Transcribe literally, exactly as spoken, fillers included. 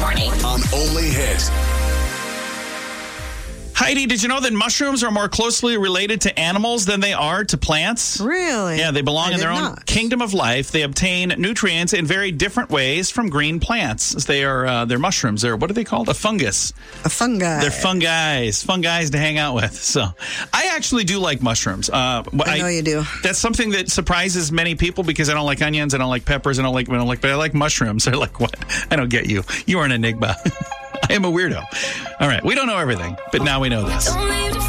morning. On Only Hit. Heidi, did you know that mushrooms are more closely related to animals than they are to plants? Really? Yeah, they belong I in their did own not. kingdom of life. They obtain nutrients in very different ways from green plants. They are uh, they're mushrooms. They're what are they called? A fungus. A fungi. They're fungi, fungi to hang out with. So, I actually do like mushrooms. Uh, I know you do. That's something that surprises many people because I don't like onions, I don't like peppers, I don't like, I don't like, but I like mushrooms. They're like, what? I don't get you. You are an enigma. I am a weirdo. All right, we don't know everything, but now we know this. Don't leave